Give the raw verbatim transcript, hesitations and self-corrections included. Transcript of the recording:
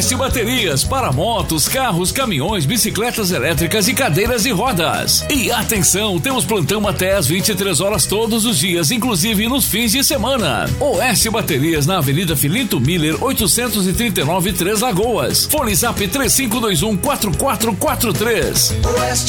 Oeste Baterias para motos, carros, caminhões, bicicletas elétricas e cadeiras de rodas. E atenção, temos plantão até às vinte e três horas todos os dias, inclusive nos fins de semana. Oeste Baterias na Avenida Filinto Miller, oitocentos e trinta e nove, Três Lagoas. Fone Zap três cinco dois um, quatro quatro quatro três. Oeste